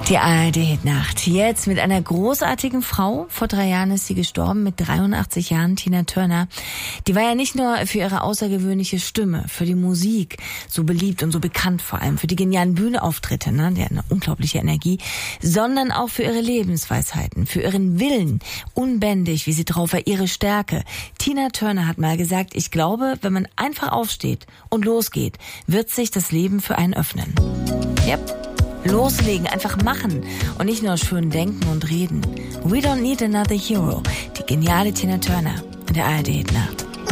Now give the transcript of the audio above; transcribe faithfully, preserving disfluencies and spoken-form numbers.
Die A R D-Hitnacht. Jetzt mit einer großartigen Frau. Vor drei Jahren ist sie gestorben, mit dreiundachtzig Jahren, Tina Turner. Die war ja nicht nur für ihre außergewöhnliche Stimme, für die Musik, so beliebt und so bekannt vor allem, für die genialen Bühnenauftritte, ne, die hat eine unglaubliche Energie, sondern auch für ihre Lebensweisheiten, für ihren Willen, unbändig, wie sie drauf war, ihre Stärke. Tina Turner hat mal gesagt, ich glaube, wenn man einfach aufsteht und losgeht, wird sich das Leben für einen öffnen. Yep. Loslegen, einfach machen und nicht nur schön denken und reden. We don't need another hero. Die geniale Tina Turner in der A R D-Hitnacht.